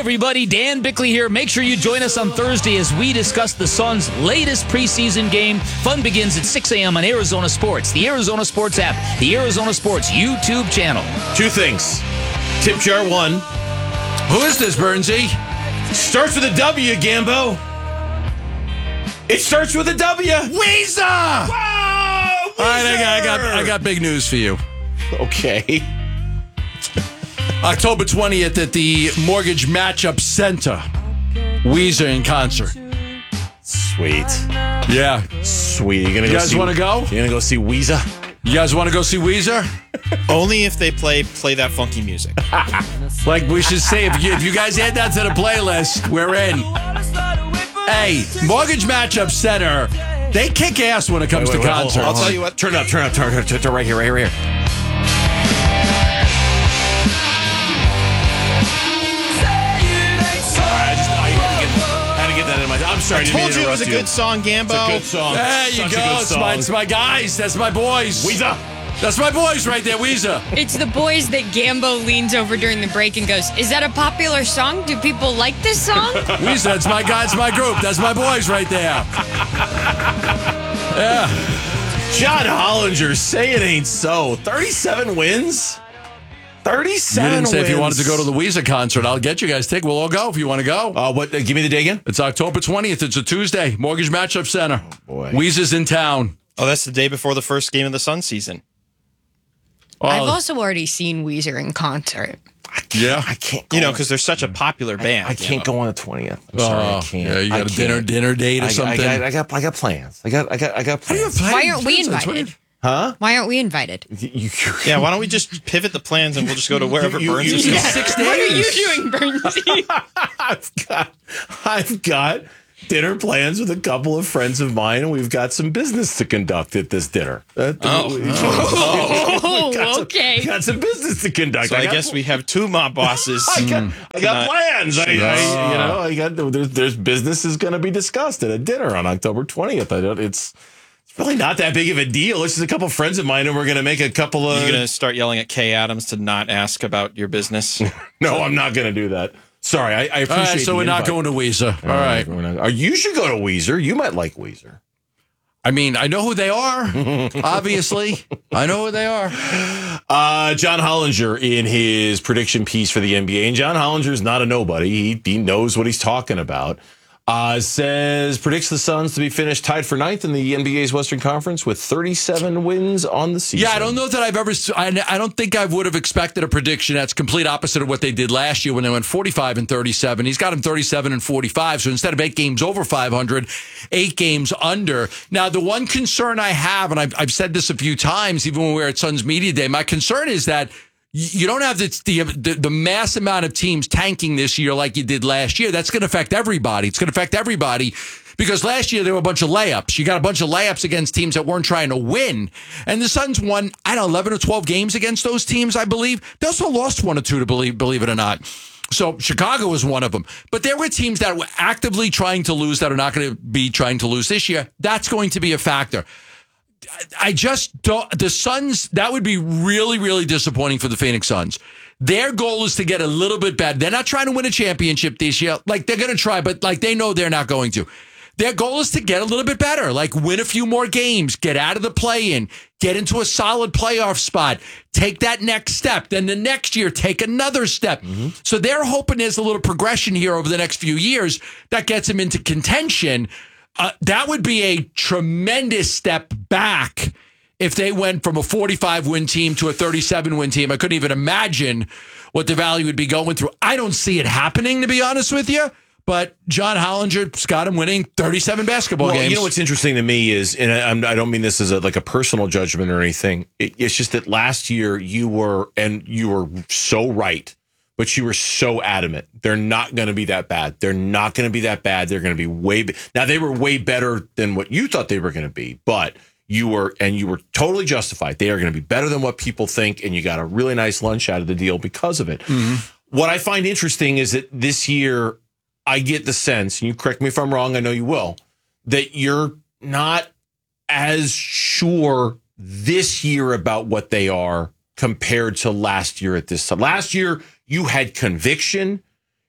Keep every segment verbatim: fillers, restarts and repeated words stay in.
everybody. Dan Bickley here. Make sure you join us on Thursday as we discuss the Suns' latest preseason game. Fun begins at six a.m. on Arizona Sports, the Arizona Sports app, the Arizona Sports YouTube channel. Two things. Tip jar one. Who is this, Bernsey? Starts with a W, Gambo. It starts with a W. Weezer! Whoa! All right, I got, I got, I got big news for you. Okay. October twentieth at the Mortgage Matchup Center. Weezer in concert. Sweet. Yeah. Sweet. You gonna You go guys see, want to go? You gonna go see Weezer? You guys want to go see Weezer? Only if they play play that funky music. Like we should say, if you, if you guys add that to the playlist, we're in. Hey, Mortgage Matchup Center, they kick ass when it comes Wait, wait, to wait, hold- concerts. hold I'll on. tell you what. Turn up, turn up, turn up, turn up, right here, right here, right here. Sorry, I just I had to get, had to get that in my. I'm sorry. I didn't mean told to you it was a interrupt good song, Gambo. It's a good song. There you Such a go. good It's my, song. it's my guys. That's my boys. Weezer. That's my boys right there, Weezer. It's the boys that Gambo leans over during the break and goes, "Is that a popular song? Do people like this song?" Weezer, that's my guys, my group. That's my boys right there. Yeah. John Hollinger, say it ain't so. thirty-seven wins? thirty-seven You didn't say wins. if you wanted to go to the Weezer concert. I'll get you guys tickets. We'll all go if you want to go. Uh, what? Uh, give me the day again. It's October twentieth. It's a Tuesday. Mortgage Matchup Center. Oh, boy. Weezer's in town. Oh, that's the day before the first game of the Sun season. Oh, I've also already seen Weezer in concert. yeah. I can't go. You know, on- because they're such a popular band. I can't go on the twentieth. I'm sorry, I Oh, can't. yeah, you I got a dinner can't. dinner date or I, something. I, got, I got I got plans. I got I got I got plans. Why aren't we invited? Huh? Why aren't we invited? You, you, Yeah, why don't we just pivot the plans and we'll just go to wherever You- Burns you- is? you- Six What are you days. doing, Bernsey? I've got I've got dinner plans with a couple of friends of mine, and we've got some business to conduct at this dinner. Uh, Oh. Oh, got some- okay. got some business to conduct. So I got- guess we have two mob bosses. I got, I got Not- plans. I, I, Ah. you know, I got there's, there's business is going to be discussed at a dinner on October twentieth. I don't. It's it's really not that big of a deal. It's just a couple of friends of mine, and we're going to make a couple of. You're going to start yelling at Kay Adams to not ask about your business. No, I'm not going to do that. Sorry, I, I appreciate. All right, so the we're not invite. going to Weezer. All right. We're not- uh, you should go to Weezer. You might like Weezer. I mean, I know who they are. Obviously, I know who they are. Uh, John Hollinger in his prediction piece for the N B A, and John Hollinger is not a nobody. He, he knows what he's talking about. Uh, says predicts the Suns to be finished tied for ninth in the N B A's Western Conference with thirty-seven wins on the season. Yeah, I don't know that I've ever. I, I don't think I would have expected a prediction that's complete opposite of what they did last year when they went forty-five and thirty-seven. He's got him thirty-seven and forty-five. So instead of eight games over five hundred, eight games under. Now, the one concern I have, and I've, I've said this a few times, even when we were at Suns Media Day, my concern is that you don't have the, the the mass amount of teams tanking this year like you did last year. That's going to affect everybody. It's going to affect everybody because last year there were a bunch of layups. You got a bunch of layups against teams that weren't trying to win. And the Suns won, I don't know, eleven or twelve games against those teams, I believe. They also lost one or two, to believe, believe it or not. So Chicago was one of them. But there were teams that were actively trying to lose that are not going to be trying to lose this year. That's going to be a factor. I just don't. The Suns, that would be really, really disappointing for the Phoenix Suns. Their goal is to get a little bit better. They're not trying to win a championship this year. Like, they're going to try, but like they know they're not going to. Their goal is to get a little bit better, like win a few more games, get out of the play-in, get into a solid playoff spot, take that next step. Then the next year, take another step. Mm-hmm. So they're hoping there's a little progression here over the next few years that gets them into contention. Uh, that would be a tremendous step back if they went from a forty-five win team to a thirty-seven win team. I couldn't even imagine what the value would be going through. I don't see it happening, to be honest with you. But John Hollinger's got him winning thirty-seven basketball well, games. You know what's interesting to me is, and I, I'm, I don't mean this as a, like a personal judgment or anything. It, it's just that last year you were, and you were so right, but you were so adamant. They're not going to be that bad. They're not going to be that bad. They're going to be way. Be- now they were way better than what you thought they were going to be, but you were, and you were totally justified. They are going to be better than what people think, and you got a really nice lunch out of the deal because of it. Mm-hmm. What I find interesting is that this year, I get the sense, and you correct me if I'm wrong, I know you will, that you're not as sure this year about what they are compared to last year at this time. Last year, you had conviction.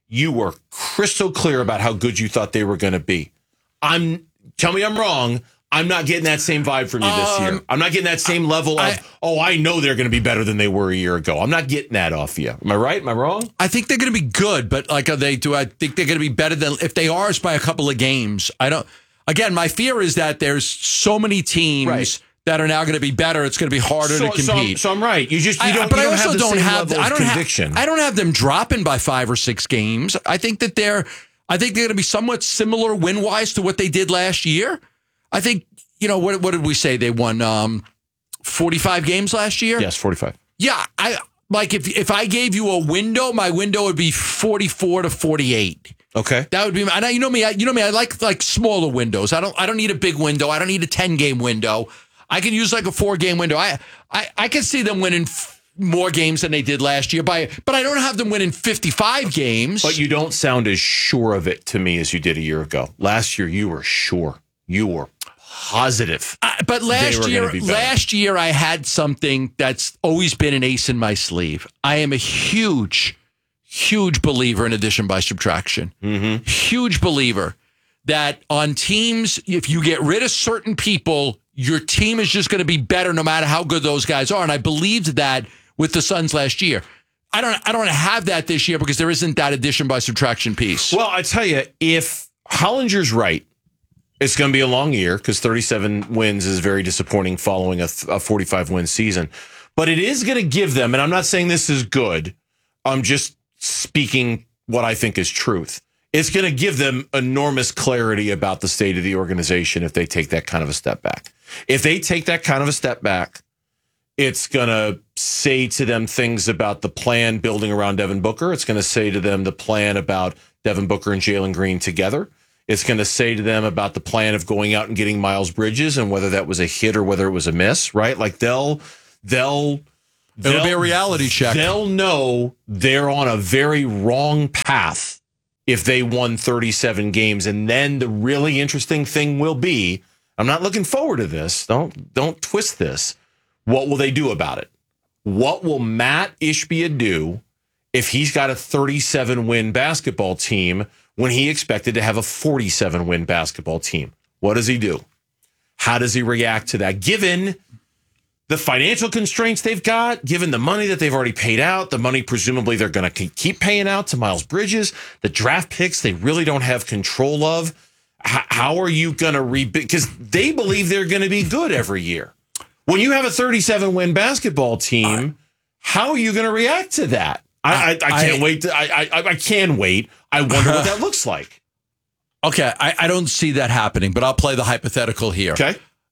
you were crystal clear about how good you thought they were going to be. I'm tell me I'm wrong. I'm not getting that same vibe from you this Um, year. I'm not getting that same level of, I- oh, I know they're going to be better than they were a year ago. I'm not getting that off you. Am I right? Am I wrong? I think they're going to be good, but like, are they? Do I think they're going to be better than if they are? It's by a couple of games. I don't. Again, my fear is that there's so many teams Right. that are now going to be better. It's going to be harder So, to so, compete. so I'm right. You just you I- don't, but you I don't also have the don't same have. level I of don't conviction. have. I don't have them dropping by five or six games. I think that they're. I think they're going to be somewhat similar win wise to what they did last year. I think you know what. What did we say? They won um, forty-five games last year. Yes, forty-five. Yeah, I like if if I gave you a window, my window would be forty-four to forty-eight. Okay. That would be. And I, you know me. I, you know me. I like like smaller windows. I don't. I don't need a big window. I don't need a ten game window. I can use like a four game window. I I I can see them winning f- more games than they did last year. By but I don't have them winning fifty-five games. But you don't sound as sure of it to me as you did a year ago. Last year, you were sure. You were positive. Uh, but last were year, gonna be better. last year I had something that's always been an ace in my sleeve. I am a huge, huge believer in addition by subtraction. Mm-hmm. Huge believer that on teams, if you get rid of certain people, your team is just going to be better no matter how good those guys are. And I believed that with the Suns last year. I don't. I don't have that this year because there isn't that addition by subtraction piece. Well, I tell you, if Hollinger's right, it's going to be a long year because thirty-seven wins is very disappointing following a, a forty-five win season. But it is going to give them, and I'm not saying this is good, I'm just speaking what I think is truth. It's going to give them enormous clarity about the state of the organization if they take that kind of a step back. If they take that kind of a step back, it's going to say to them things about the plan building around Devin Booker. It's going to say to them the plan about Devin Booker and Jalen Green together. It's going to say to them about the plan of going out and getting Miles Bridges and whether that was a hit or whether it was a miss, right? Like they'll, they'll, It'll be a reality check. They'll know they're on a very wrong path if they won thirty-seven games. And then the really interesting thing will be, I'm not looking forward to this. Don't, don't twist this. What will they do about it? What will Matt Ishbia do if he's got a thirty-seven win basketball team when he expected to have a forty-seven win basketball team? What does he do? How does he react to that? Given the financial constraints they've got, given the money that they've already paid out, the money presumably they're going to keep paying out to Miles Bridges, the draft picks they really don't have control of. H- how are you going to rebuild? Because they believe they're going to be good every year. When you have a thirty-seven win basketball team, how are you going to react to that? I, I, I can't I- wait. To, I, I I can wait. I wonder what that looks like. Okay, I, I don't see that happening, but I'll play the hypothetical here. Okay.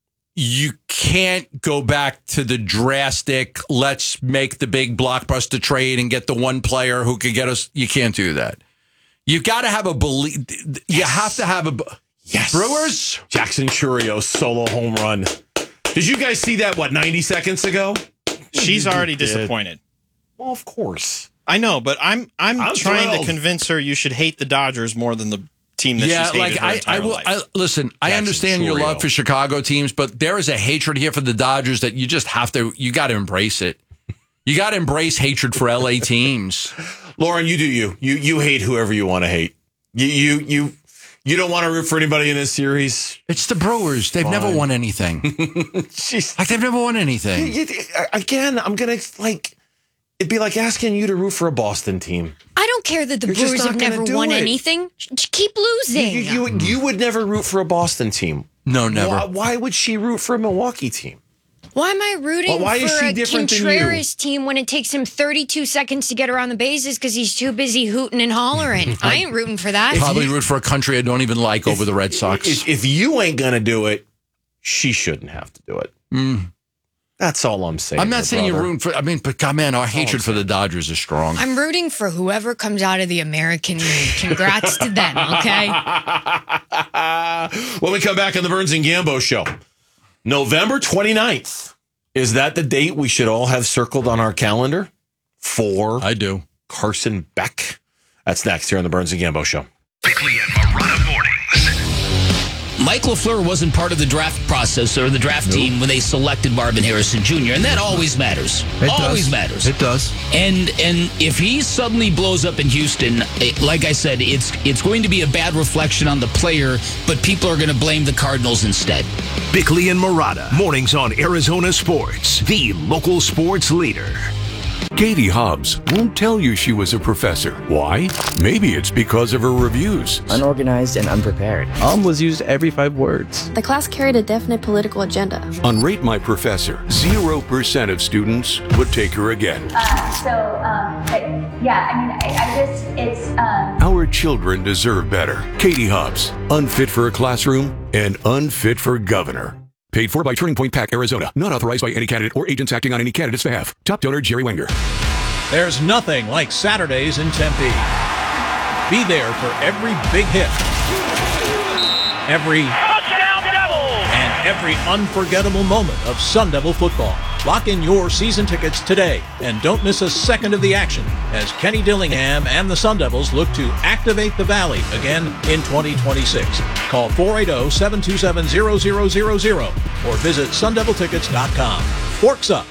You can't go back to the drastic, let's make the big blockbuster trade and get the one player who could get us. You can't do that. You've got to have a belief. You have to have a. Yes. Brewers? Jackson Churio solo home run. Did you guys see that, what, ninety seconds ago? She's already did. disappointed. Well, of course. I know, but I'm I'm, I'm trying thrilled. to convince her you should hate the Dodgers more than the team that Yeah, she's hated like her I, entire I will. life. I, listen, I Jackson understand your Churio. love for Chicago teams, but there is a hatred here for the Dodgers that you just have to. You got to embrace it. You got to embrace hatred for L A teams. Lauren, you do you. You you hate whoever you want to hate. You you you you don't want to root for anybody in this series. It's the Brewers. They've never won anything. Jeez. Like they've never won anything. You- you- Again, I'm gonna like. It'd be like asking you to root for a Boston team. I don't care that the You're just Brewers not have gonna never do won it. anything. Just keep You, losing. you, you, you would never root for a Boston team. No, never. Why, why would she root for a Milwaukee team? Why am I rooting Well, why for is she a different than you? Contreras team when it takes him thirty-two seconds to get around the bases because he's too busy hooting and hollering? I ain't rooting for that. Probably root for a country I don't even like over the Red Sox. If, if you ain't gonna do it, she shouldn't have to do it. That's all I'm saying. I'm not there, saying you're brother. rooting for. I mean, but God, man, our hatred for the Dodgers is strong. I'm rooting for whoever comes out of the American League. Congrats to them, okay? When we come back on the Burns and Gambo show, November twenty-ninth. Is that the date we should all have circled on our calendar for I do. Carson Beck? That's next here on the Burns and Gambo show. Bickley and Marotta mornings. Mike LaFleur wasn't part of the draft process or the draft nope. team when they selected Marvin Harrison Junior, and that always matters. It always does. matters. It does. And and if he suddenly blows up in Houston, it, like I said, it's it's going to be a bad reflection on the player, but people are going to blame the Cardinals instead. Bickley and Murata, mornings on Arizona Sports, the local sports leader. Katie Hobbs won't tell you she was a professor. Why? Maybe it's because of her reviews. Unorganized and unprepared. Um was used every five words. The class carried a definite political agenda. On Rate My Professor, zero percent of students would take her again. Uh, so, um, but, yeah, I mean, I, I just, it's... Um... Our children deserve better. Katie Hobbs, unfit for a classroom and unfit for governor. Paid for by Turning Point PAC, Arizona. Not authorized by any candidate or agents acting on any candidate's behalf. Top donor, Jerry Wenger. There's nothing like Saturdays in Tempe. Be there for every big hit, every touchdown Devils, and every unforgettable moment of Sun Devil football. Lock in your season tickets today and don't miss a second of the action as Kenny Dillingham and the Sun Devils look to activate the Valley again in twenty twenty-six. Call four eight zero, seven two seven, zero zero zero zero or visit sun devil tickets dot com. Forks up.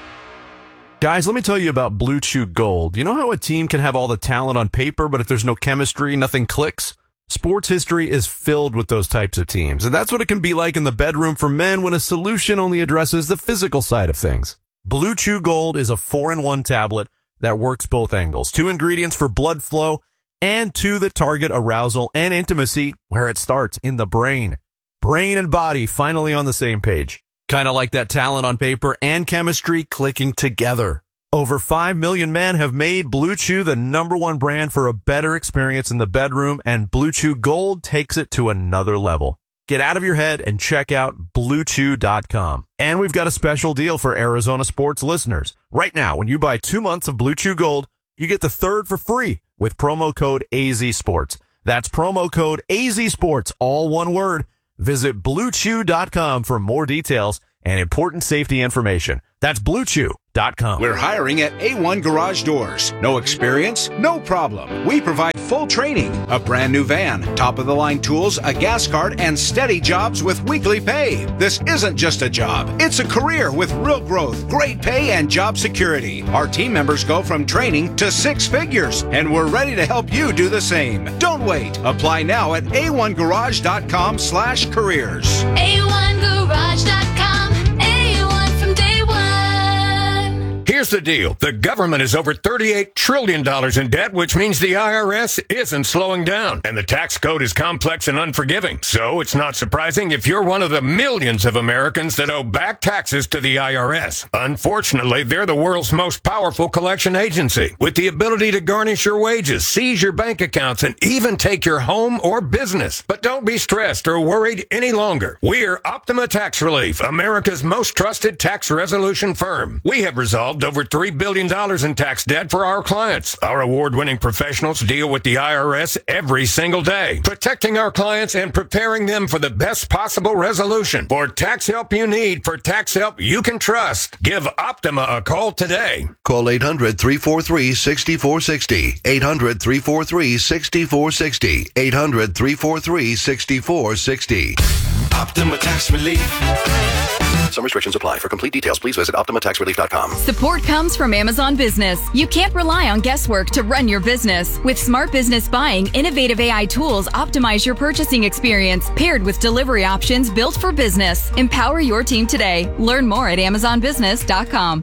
Guys, let me tell you about Blue Chew Gold. You know how a team can have all the talent on paper, but if there's no chemistry, nothing clicks? Sports history is filled with those types of teams, and that's what it can be like in the bedroom for men when a solution only addresses the physical side of things. Blue Chew Gold is a four in one tablet that works both angles. Two ingredients for blood flow and two that target arousal and intimacy where it starts, in the brain. Brain and body finally on the same page. Kind of like that talent on paper and chemistry clicking together. Over five million men have made Blue Chew the number one brand for a better experience in the bedroom, and Blue Chew Gold takes it to another level. Get out of your head and check out blue chew dot com. And we've got a special deal for Arizona sports listeners. Right now, when you buy two months of Blue Chew Gold, you get the third for free with promo code A Z Sports. That's promo code A Z Sports, all one word. Visit blue chew dot com for more details and important safety information. That's blue chew dot com. We're hiring at A one Garage Doors. No experience? No problem. We provide full training, a brand new van, top-of-the-line tools, a gas card, and steady jobs with weekly pay. This isn't just a job. It's a career with real growth, great pay, and job security. Our team members go from training to six figures, and we're ready to help you do the same. Don't wait. Apply now at A one garage dot com slash careers. A one garage dot com. A one from day one. Here's the deal. The government is over thirty-eight trillion dollars in debt, which means the I R S isn't slowing down. And the tax code is complex and unforgiving. So it's not surprising if you're one of the millions of Americans that owe back taxes to the I R S. Unfortunately, they're the world's most powerful collection agency, with the ability to garnish your wages, seize your bank accounts, and even take your home or business. But don't be stressed or worried any longer. We're Optima Tax Relief, America's most trusted tax resolution firm. We have resolved over three billion dollars in tax debt for our clients. Our award-winning professionals deal with the I R S every single day, protecting our clients and preparing them for the best possible resolution. For tax help you need, for tax help you can trust, give Optima a call today. Call eight hundred, three four three, six four six zero. eight hundred, three four three, six four six zero. eight hundred, three four three, six four six zero. Optima Tax Relief. Some restrictions apply. For complete details, please visit optima tax relief dot com. Support comes from Amazon Business. You can't rely on guesswork to run your business. With smart business buying, innovative A I tools optimize your purchasing experience, paired with delivery options built for business. Empower your team today. Learn more at amazon business dot com.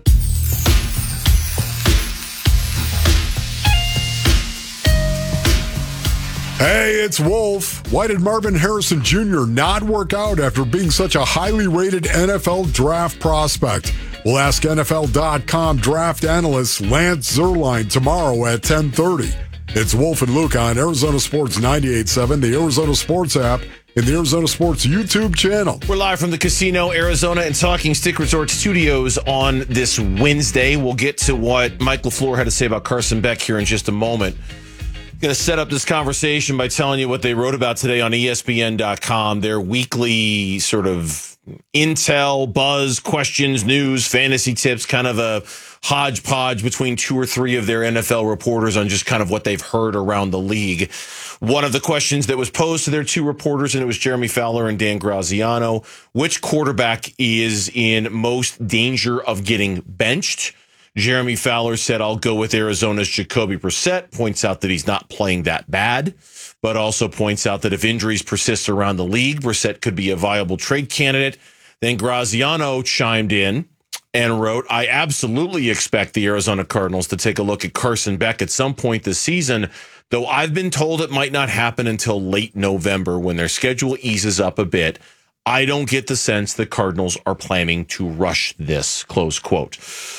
Hey, it's Wolf. Why did Marvin Harrison Junior not work out after being such a highly rated N F L draft prospect? We'll ask N F L dot com draft analyst Lance Zierlein tomorrow at ten thirty. It's Wolf and Luke on Arizona Sports ninety-eight point seven, the Arizona Sports app, and the Arizona Sports YouTube channel. We're live from the Casino Arizona and Talking Stick Resort Studios on this Wednesday. We'll get to what Mike LaFleur had to say about Carson Beck here in just a moment. Going to set up this conversation by telling you what they wrote about today on E S P N dot com, their weekly sort of intel, buzz, questions, news, fantasy tips, kind of a hodgepodge between two or three of their N F L reporters on just kind of what they've heard around the league. One of the questions that was posed to their two reporters, and it was Jeremy Fowler and Dan Graziano, which quarterback is in most danger of getting benched? Jeremy Fowler said, I'll go with Arizona's Jacoby Brissett, points out that he's not playing that bad, but also points out that if injuries persist around the league, Brissett could be a viable trade candidate. Then Graziano chimed in and wrote, I absolutely expect the Arizona Cardinals to take a look at Carson Beck at some point this season, though I've been told it might not happen until late November when their schedule eases up a bit. I don't get the sense the Cardinals are planning to rush this, close quote.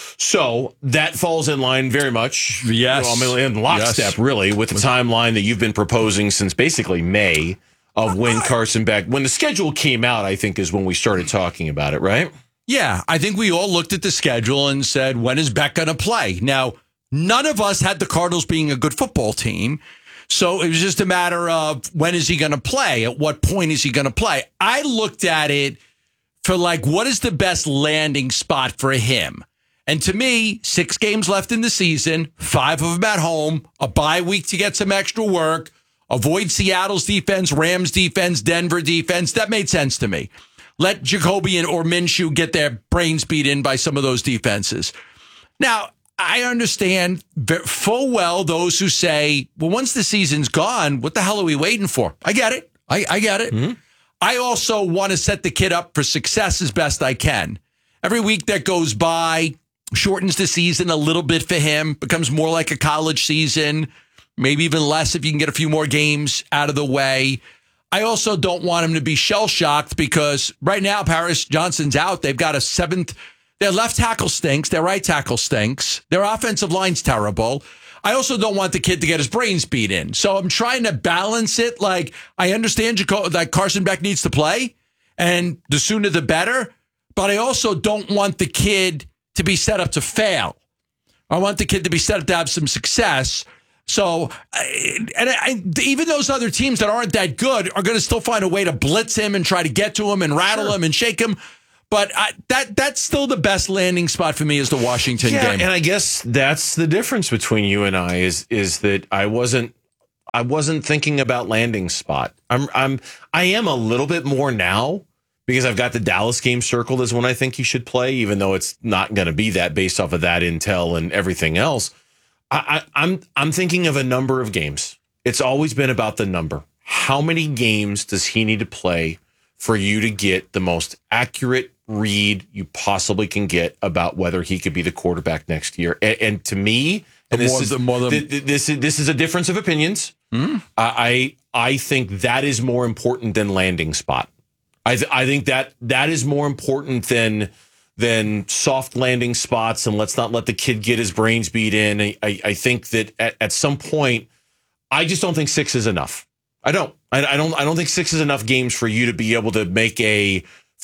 So that falls in line very much. Yes. I mean, in lockstep, yes. really, with the timeline that you've been proposing since basically May of when Carson Beck, when the schedule came out, I think is when we started talking about it, right? Yeah, I think we all looked at the schedule and said, when is Beck going to play? Now, none of us had the Cardinals being a good football team. So it was just a matter of when is he going to play? At what point is he going to play? I looked at it for like, what is the best landing spot for him? And to me, six games left in the season, five of them at home, a bye week to get some extra work, avoid Seattle's defense, Rams defense, Denver defense. That made sense to me. Let Jacoby and or Minshew get their brains beat in by some of those defenses. Now, I understand full well those who say, well, once the season's gone, what the hell are we waiting for? I get it. I, I get it. Mm-hmm. I also want to set the kid up for success as best I can. Every week that goes by shortens the season a little bit for him, becomes more like a college season, maybe even less if you can get a few more games out of the way. I also don't want him to be shell-shocked because right now Paris Johnson's out. They've got a seventh. Their left tackle stinks. Their right tackle stinks. Their offensive line's terrible. I also don't want the kid to get his brains beat in. So I'm trying to balance it. Like, I understand Jaco- that Carson Beck needs to play, and the sooner the better. But I also don't want the kid to be set up to fail. I want the kid to be set up to have some success. So, and I, even those other teams that aren't that good are going to still find a way to blitz him and try to get to him and rattle sure. him and shake him. But I, that that's still the best landing spot for me is the Washington yeah, game. And I guess that's the difference between you and I is is that I wasn't I wasn't thinking about landing spot. I'm I'm I am a little bit more now because I've got the Dallas game circled as when I think he should play, even though it's not going to be that based off of that intel and everything else. I, I, I'm I'm thinking of a number of games. It's always been about the number. How many games does he need to play for you to get the most accurate read you possibly can get about whether he could be the quarterback next year? And, and to me, and this, more, is, more than, th- this is this is a difference of opinions. Mm-hmm. I I think that is more important than landing spot. I th- I think that that is more important than than soft landing spots, and let's not let the kid get his brains beat in. I, I, I think that at, at some point, I just don't think six is enough. I don't. I, I don't. I don't think six is enough games for you to be able to make a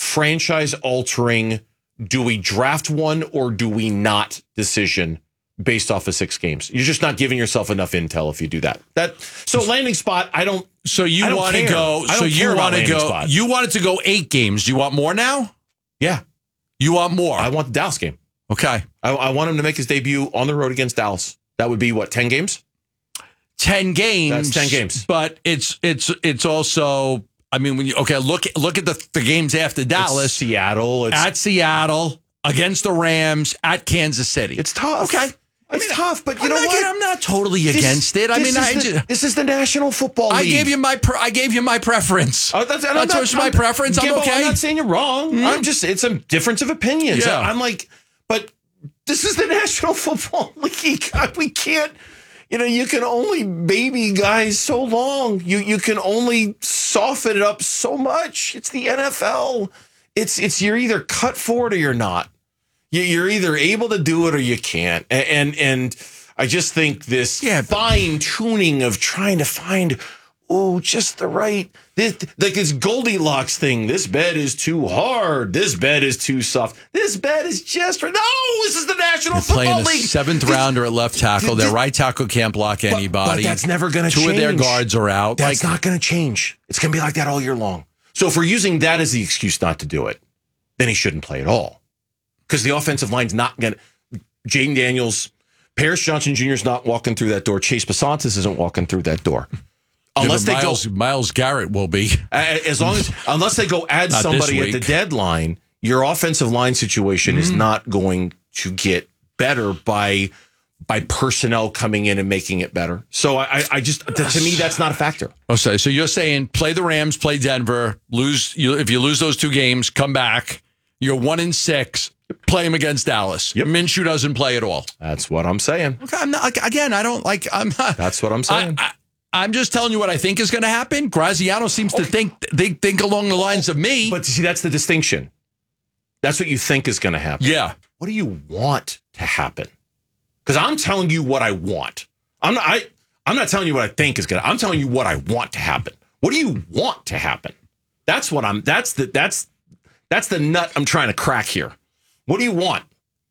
franchise-altering, do we draft one or do we not decision based off of six games. You're just not giving yourself enough intel if you do that. That so landing spot, I don't. So you want to go? So you want to go? Spot. You wanted to go eight games. Do you want more now? Yeah, you want more. I want the Dallas game. Okay, I, I want him to make his debut on the road against Dallas. That would be what, ten games? Ten games. That's ten games. But it's it's it's also. I mean, when you okay, look look at the, the games after Dallas, it's Seattle, it's, at Seattle, against the Rams, at Kansas City. It's tough. Okay, it's I mean, tough, but you I'm know not, what? I'm not totally this, against it. I mean, I the, just, this is the National Football League. I gave you my pre- I gave you my preference. Oh, that's that's not, my I'm, preference. I'm Gibbo, okay. I'm not saying you're wrong. Mm-hmm. I'm just it's a difference of opinions. Yeah. I'm like, but this is the National Football League. We can't. You know, you can only baby guys so long. You you can only soften it up so much. It's the N F L. It's it's you're either cut for it or you're not. You're either able to do it or you can't. And and, and I just think this yeah, fine tuning of trying to find oh just the right this like this Goldilocks thing. This bed is too hard. This bed is too soft. This bed is just right. No, this is the National They're Football playing League. A seventh rounder at left tackle. Their right tackle can't block anybody. But, but that's never going to change. Two of their guards are out. That's like, not going to change. It's going to be like that all year long. So if we're using that as the excuse not to do it, then he shouldn't play at all. Because the offensive line's not going to. Jaden Daniels, Paris Johnson Junior is not walking through that door. Chase Pasantis isn't walking through that door. Unless yeah, they Miles, go. Myles Garrett will be. As long as, unless they go add Not somebody this at the week. deadline, your offensive line situation Mm-hmm. is not going to get better by by personnel coming in and making it better. So I, I just to, to me that's not a factor. Okay, so you're saying play the Rams, play Denver, lose. You, if you lose those two games, come back. You're one in six. Play him against Dallas. Yep. Minshew doesn't play at all. That's what I'm saying. Okay, I'm not, again, I don't like. I'm not. That's what I'm saying. I, I, I'm just telling you what I think is going to happen. Graziano seems to think they think along the lines of me. But see, that's the distinction. That's what you think is going to happen. Yeah. What do you want to happen? Because I'm telling you what I want. I'm not. I. I'm not telling you what I think is going to. I'm telling you what I want to happen. What do you want to happen? That's what I'm. That's the. That's. That's the nut I'm trying to crack here. What do you want?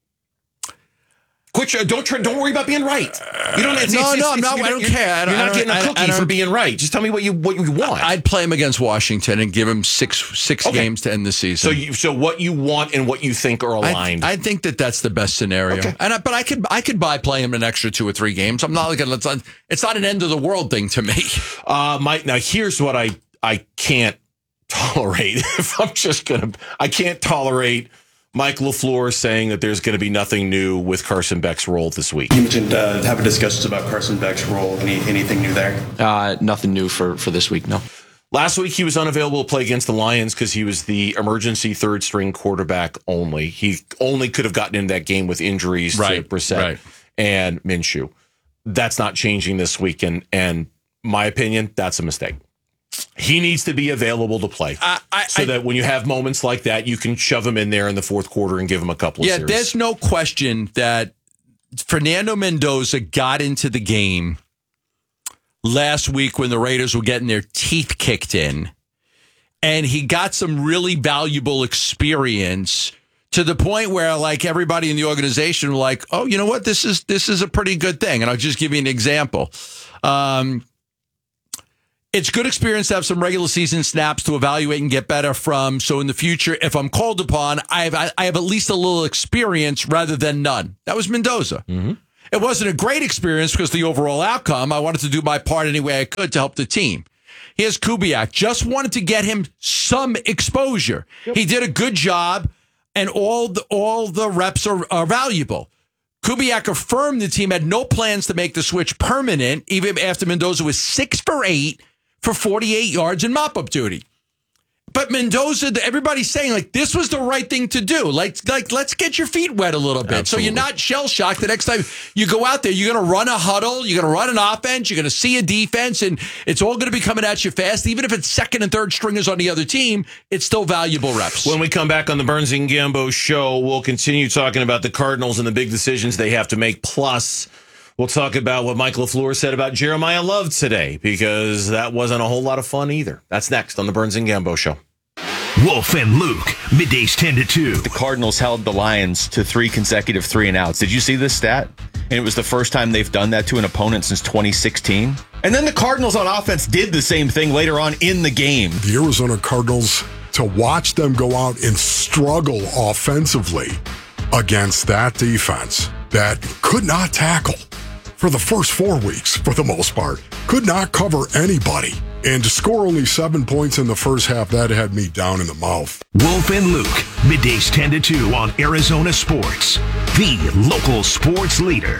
Quit your, don't try, don't worry about being right. You don't. It's, no, it's, no, it's, no. You're I don't you're, care. I don't, you're not I don't, getting a I cookie don't, for being right. Just tell me what you what you want. I'd play him against Washington and give him six six Okay. games to end the season. So, you, so what you want and what you think are aligned. I, I think that that's the best scenario. Okay. And I, but I could I could buy play him an extra two or three games. I'm not like it's not, it's not an end of the world thing to me. Uh, Mike. Now here's what I I can't tolerate. If I'm just gonna, I can't tolerate Mike LaFleur saying that there's going to be nothing new with Carson Beck's role this week. You mentioned uh, having discussions about Carson Beck's role. Any anything new there? Uh, nothing new for, for this week, no. Last week, he was unavailable to play against the Lions because he was the emergency third string quarterback only. He only could have gotten into that game with injuries Right, to Brissett right. and Minshew. That's not changing this week. And, and my opinion, that's a mistake. He needs to be available to play I, I, so I, that when you have moments like that, you can shove him in there in the fourth quarter and give him a couple yeah, of series. there's no question that Fernando Mendoza got into the game last week when the Raiders were getting their teeth kicked in, and he got some really valuable experience to the point where, like, everybody in the organization were like, oh, you know what, this is this is a pretty good thing. And I'll just give you an example. Um, it's good experience to have some regular season snaps to evaluate and get better from. So in the future, if I'm called upon, I have I have at least a little experience rather than none. That was Mendoza. Mm-hmm. It wasn't a great experience because the overall outcome, I wanted to do my part any way I could to help the team. Here's Kubiak. Just wanted to get him some exposure. Yep. He did a good job, and all the, all the reps are, are valuable. Kubiak affirmed the team had no plans to make the switch permanent, even after Mendoza was six for eight for forty-eight yards in mop-up duty. But Mendoza, everybody's saying, like, this was the right thing to do. Like, like let's get your feet wet a little bit. Absolutely. So you're not shell-shocked the next time you go out there. You're going to run a huddle. You're going to run an offense. You're going to see a defense, and it's all going to be coming at you fast. Even if it's second and third stringers on the other team, it's still valuable reps. When we come back on the Burns and Gambo show, we'll continue talking about the Cardinals and the big decisions they have to make. Plus, we'll talk about what Mike LaFleur said about Jeremiah Love today, because that wasn't a whole lot of fun either. That's next on the Burns and Gambo show. Wolf and Luke, middays ten to two. The Cardinals held the Lions to three consecutive three and outs. Did you see this stat? And it was the first time they've done that to an opponent since twenty sixteen. And then the Cardinals on offense did the same thing later on in the game. The Arizona Cardinals, to watch them go out and struggle offensively against that defense that could not tackle for the first four weeks, for the most part, could not cover anybody. And to score only seven points in the first half, that had me down in the mouth. Wolf and Luke, middays ten to two on Arizona Sports, the local sports leader.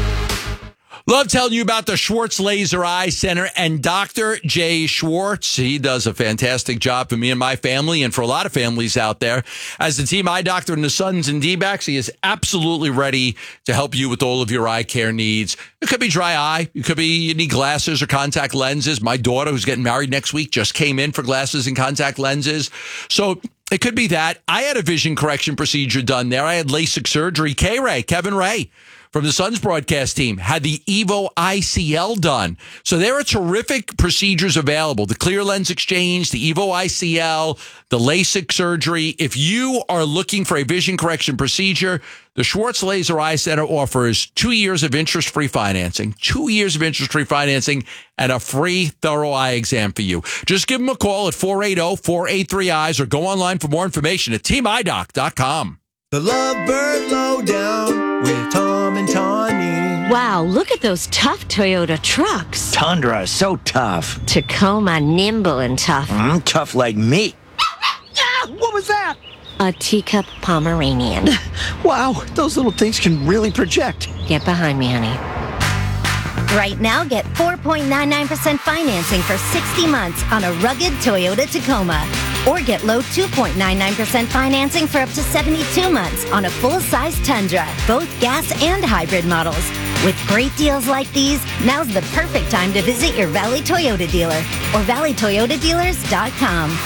Love telling you about the Schwartz Laser Eye Center and Doctor Jay Schwartz. He does a fantastic job for me and my family and for a lot of families out there. As the team eye doctor in the Suns and D-backs, he is absolutely ready to help you with all of your eye care needs. It could be dry eye. It could be you need glasses or contact lenses. My daughter, who's getting married next week, just came in for glasses and contact lenses. So it could be that. I had a vision correction procedure done there. I had LASIK surgery. K-Ray, Kevin Ray, from the Suns broadcast team had the Evo I C L done. So there are terrific procedures available. The clear lens exchange, the Evo I C L, the LASIK surgery. If you are looking for a vision correction procedure, the Schwartz Laser Eye Center offers two years of interest-free financing, two years of interest-free financing, and a free thorough eye exam for you. Just give them a call at four eight zero, four eight three, eyes or go online for more information at team eye doc dot com. The Lovebird Lowdown with Tom and Tawny. Wow, look at those tough Toyota trucks. Tundra is so tough. Tacoma, nimble and tough. Mm, tough like me. Ah, what was that? A teacup Pomeranian. Wow, those little things can really project. Get behind me, honey. Right now, get four point nine nine percent financing for sixty months on a rugged Toyota Tacoma. Or get low two point nine nine percent financing for up to seventy-two months on a full-size Tundra, both gas and hybrid models. With great deals like these, now's the perfect time to visit your Valley Toyota dealer or valley toyota dealers dot com.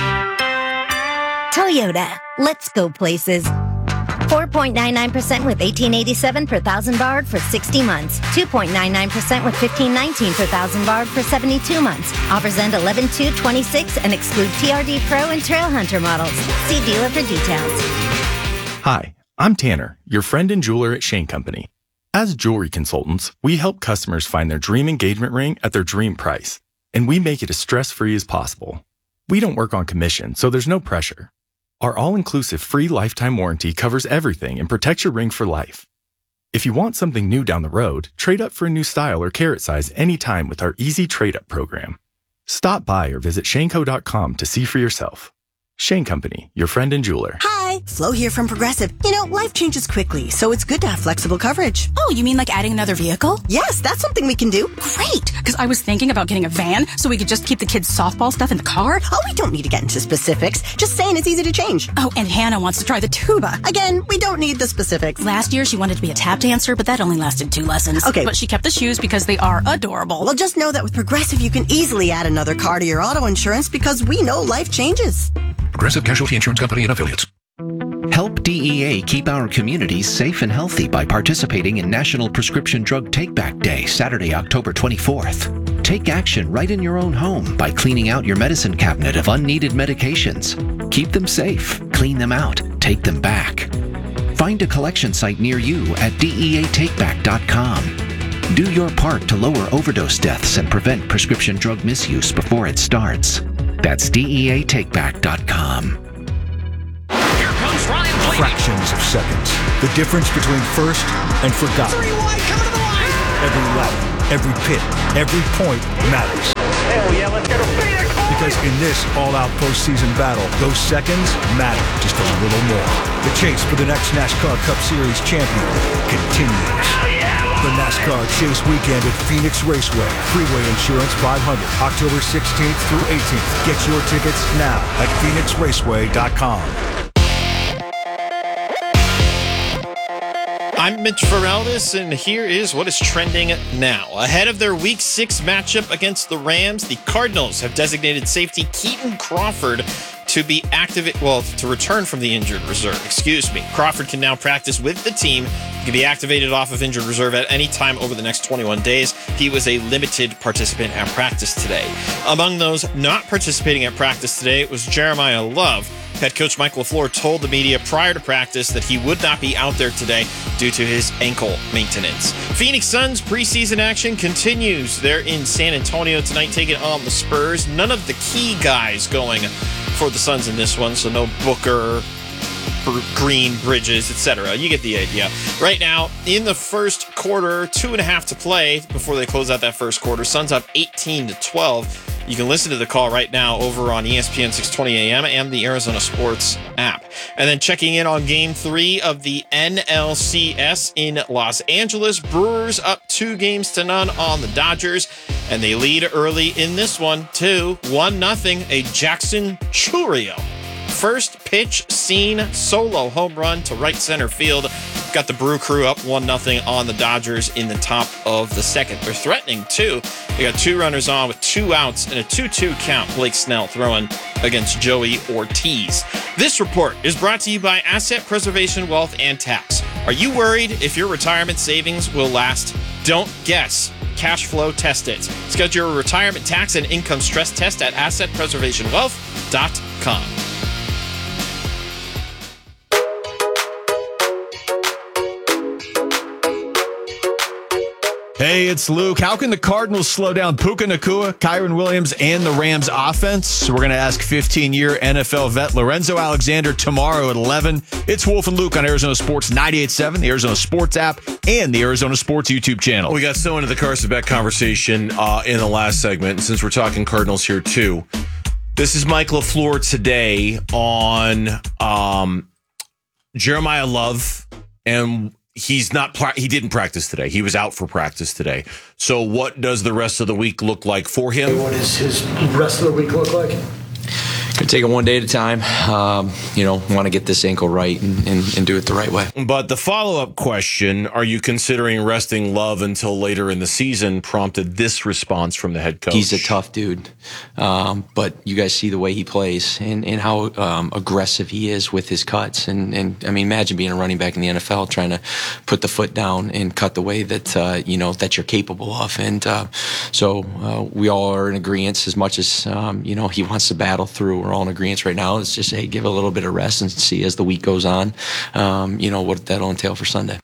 Toyota, let's go places. four point nine nine percent with eighteen eighty-seven per thousand borrowed for sixty months. two point nine nine percent with fifteen nineteen per thousand borrowed for seventy-two months. Offers end eleven two twenty-six and exclude T R D Pro and Trail Hunter models. See dealer for details. Hi, I'm Tanner, your friend and jeweler at Shane Company. As jewelry consultants, we help customers find their dream engagement ring at their dream price, and we make it as stress-free as possible. We don't work on commission, so there's no pressure. Our all-inclusive free lifetime warranty covers everything and protects your ring for life. If you want something new down the road, trade up for a new style or carat size anytime with our easy trade-up program. Stop by or visit shane co dot com to see for yourself. Shane Company, your friend and jeweler. Hi, Flo here from Progressive. You know, life changes quickly, so it's good to have flexible coverage. Oh, you mean like adding another vehicle? Yes, that's something we can do. Great, because I was thinking about getting a van so we could just keep the kids' softball stuff in the car. Oh, we don't need to get into specifics. Just saying it's easy to change. Oh, and Hannah wants to try the tuba. Again, we don't need the specifics. Last year, she wanted to be a tap dancer, but that only lasted two lessons. Okay. But she kept the shoes because they are adorable. Well, just know that with Progressive, you can easily add another car to your auto insurance because we know life changes. Progressive Casualty Insurance Company and Affiliates. Help D E A keep our communities safe and healthy by participating in National Prescription Drug Take-Back Day, Saturday, October twenty-fourth. Take action right in your own home by cleaning out your medicine cabinet of unneeded medications. Keep them safe, clean them out, take them back. Find a collection site near you at D E A take back dot com. Do your part to lower overdose deaths and prevent prescription drug misuse before it starts. That's D E A take back dot com. Fractions of seconds. The difference between first and forgotten. Three wide, coming to the line. Every lap, every pit, every point matters. Hell yeah, let's go to Phoenix. Because in this all-out postseason battle, those seconds matter just a little more. The chase for the next NASCAR Cup Series champion continues. The NASCAR Chase Weekend at Phoenix Raceway. Freeway Insurance five hundred. October sixteenth through eighteenth. Get your tickets now at phoenix raceway dot com. I'm Mitch Feraldis, and here is what is trending now. Ahead of their Week six matchup against the Rams, the Cardinals have designated safety Keaton Crawford to be active, well, to return from the injured reserve. Excuse me. Crawford can now practice with the team. He can be activated off of injured reserve at any time over the next twenty-one days. He was a limited participant at practice today. Among those not participating at practice today was Jeremiah Love. Head coach Mike LaFleur told the media prior to practice that he would not be out there today due to his ankle maintenance. Phoenix Suns preseason action continues. They're in San Antonio tonight taking on the Spurs. None of the key guys going for the Suns in this one, so no Booker, Green, Bridges, et cetera. You get the idea. Right now, in the first quarter, two and a half to play before they close out that first quarter. Suns up eighteen to twelve. You can listen to the call right now over on E S P N six twenty A M and the Arizona Sports app. And then checking in on game three of the N L C S in Los Angeles. Brewers up two games to none on the Dodgers. And they lead early in this one, two, one nothing. A Jackson Chourio first pitch seen solo home run to right center field. Got the Brew Crew up one nothing on the Dodgers in the top of the second. They're threatening too. They got two runners on with two outs and a two two count. Blake Snell throwing against Joey Ortiz. This report is brought to you by Asset Preservation Wealth and Tax. Are you worried if your retirement savings will last? Don't guess. Cash flow test it. Schedule your retirement tax and income stress test at asset preservation wealth dot com. Hey, it's Luke. How can the Cardinals slow down Puka Nacua, Kyron Williams, and the Rams offense? We're going to ask fifteen-year N F L vet Lorenzo Alexander tomorrow at eleven. It's Wolf and Luke on Arizona Sports ninety-eight point seven, the Arizona Sports app, and the Arizona Sports YouTube channel. We got so into the Carson Beck conversation uh, in the last segment, and since we're talking Cardinals here too, this is Mike LaFleur today on um, Jeremiah Love, and he's not. He didn't practice today. He was out for practice today. So, what does the rest of the week look like for him? What does his rest of the week look like? Gonna take it one day at a time. Um, you know, want to get this ankle right and, and, and do it the right way. But the follow-up question, are you considering resting Love until later in the season, prompted this response from the head coach? He's a tough dude. Um, but you guys see the way he plays and, and how um, aggressive he is with his cuts. And, and, I mean, imagine being a running back in the N F L trying to put the foot down and cut the way that, uh, you know, that you're capable of. And uh, so uh, we all are in agreement as much as, um, you know, he wants to battle through. We're all in agreement right now. It's just, hey, give it a little bit of rest and see as the week goes on, um, you know, what that'll entail for Sunday.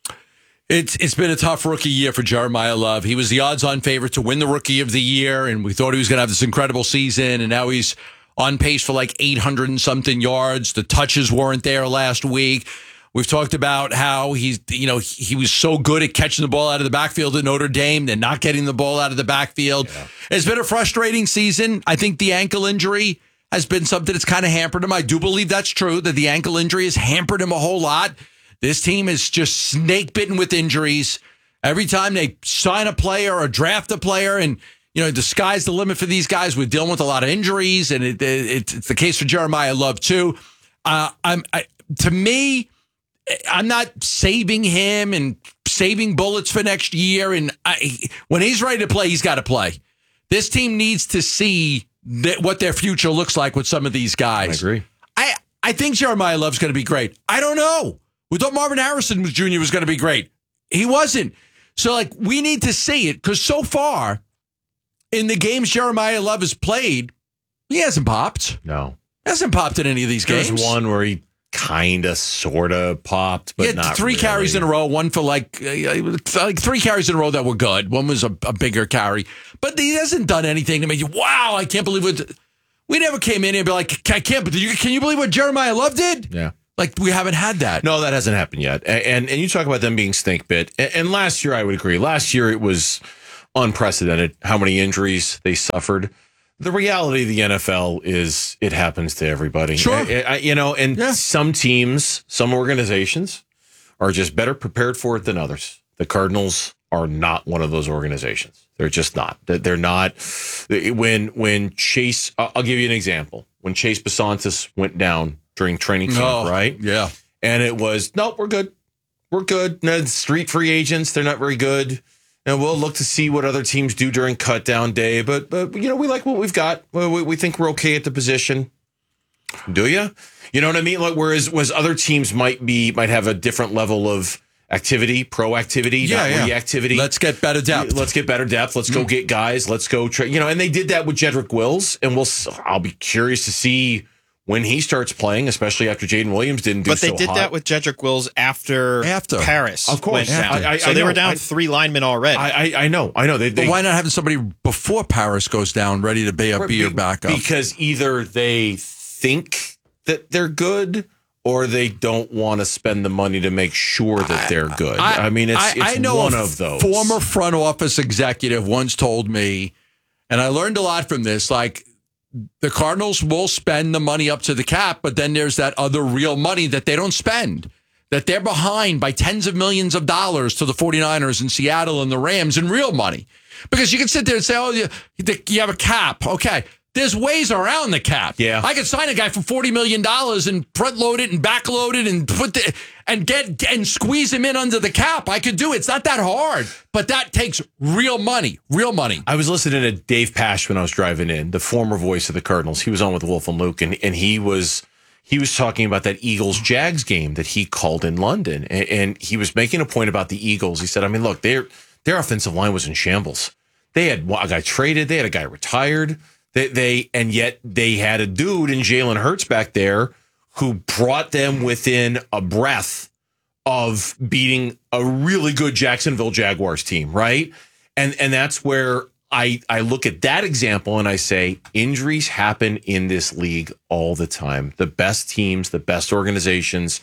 It's It's been a tough rookie year for Jeremiah Love. He was the odds-on favorite to win the Rookie of the Year, and we thought he was going to have this incredible season, and now he's on pace for like eight hundred and something yards. The touches weren't there last week. We've talked about how he's, you know, he was so good at catching the ball out of the backfield at Notre Dame, then not getting the ball out of the backfield. Yeah. It's been a frustrating season. I think the ankle injury has been something that's kind of hampered him. I do believe that's true, that the ankle injury has hampered him a whole lot. This team is just snake bitten with injuries. Every time they sign a player or draft a player, and, you know, the sky's the limit for these guys. We're dealing with a lot of injuries, and it, it, it's the case for Jeremiah Love, too. Uh, I'm I, To me, I'm not saving him and saving bullets for next year. And I, when he's ready to play, he's got to play. This team needs to see that what their future looks like with some of these guys. I agree. I, I think Jeremiah Love's going to be great. I don't know. We thought Marvin Harrison Junior was going to be great. He wasn't. So, like, we need to see it, because so far in the games Jeremiah Love has played, he hasn't popped. No. He hasn't popped in any of these games. There's one where he kind of, sort of popped, but yeah, not three really. carries in a row. One for like uh, like three carries in a row that were good. One was a, a bigger carry, but he hasn't done anything to make you, wow, I can't believe what. We never came in here and be like, I can't. But can you believe what Jeremiah Love did? Yeah, like we haven't had that. No, that hasn't happened yet. And and, and you talk about them being snake bit. And, and last year, I would agree. Last year, it was unprecedented how many injuries they suffered. The reality of the N F L is it happens to everybody. Sure. I, I, you know, and yeah. some teams, some organizations are just better prepared for it than others. The Cardinals are not one of those organizations. They're just not. They're not. When when Chase, I'll give you an example. When Chase Besantis went down during training camp, oh, right? Yeah. And it was, nope, we're good. We're good. No, street free agents, they're not very good. And we'll look to see what other teams do during cut down day. But, but you know, we like what we've got. We, we think we're okay at the position. Do you? You know what I mean? Like, whereas, whereas other teams might be might have a different level of activity, proactivity, yeah, not yeah. reactivity. Let's get better depth. Let's get better depth. Let's go Mm. get guys. Let's go. Tra- you know, and they did that with Jedrick Wills. And we'll. I'll be curious to see when he starts playing, especially after Jaden Williams didn't do but so they did hot. that with Jedrick Wills after, After. Paris. Of course. went down. I- I- so I they know. were down I- three linemen already. I, I, I know. I know. They, But they, why not having somebody before Paris goes down ready to be a, be your backup? Because either they think that they're good or they don't want to spend the money to make sure that they're good. I, I mean, it's, I, it's I know one a of those. Former front office executive once told me, and I learned a lot from this, like, the Cardinals will spend the money up to the cap, but then there's that other real money that they don't spend, that they're behind by tens of millions of dollars to the 49ers and Seattle and the Rams in real money. Because you can sit there and say, oh, you, you have a cap. Okay. there's ways around the cap. Yeah. I could sign a guy for forty million dollars and front load it and back load it and put the and get and squeeze him in under the cap. I could do it. It's not that hard, but that takes real money. Real money. I was listening to Dave Pasch when I was driving in, the former voice of the Cardinals. He was on with Wolf and Luke, and, and he was he was talking about that Eagles-Jags game that he called in London. And, and he was making a point about the Eagles. He said, I mean, look, their their offensive line was in shambles. They had a guy traded. They had a guy retired. They, they and yet they had a dude in Jalen Hurts back there who brought them within a breath of beating a really good Jacksonville Jaguars team, right? And and that's where I, I look at that example and I say injuries happen in this league all the time. The best teams, the best organizations